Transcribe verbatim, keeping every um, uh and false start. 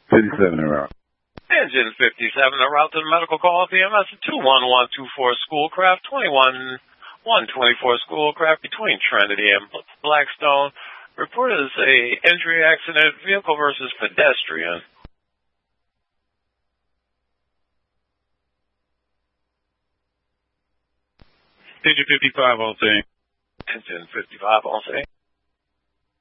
fifty-seven en route. Engine fifty-seven en route to the medical call at B M S two one one two four Schoolcraft, twenty-one one twenty-four Schoolcraft between Trinity and Blackstone. Reported as a injury accident, vehicle versus pedestrian. Engine fifty-five on scene. Engine fifty-five on scene.